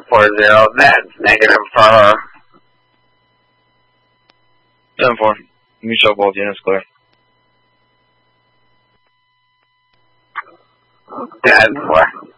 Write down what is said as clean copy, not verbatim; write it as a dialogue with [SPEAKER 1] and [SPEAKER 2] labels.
[SPEAKER 1] 740, that's negative for her.
[SPEAKER 2] 10-4. You can show both units clear.
[SPEAKER 1] 10-4.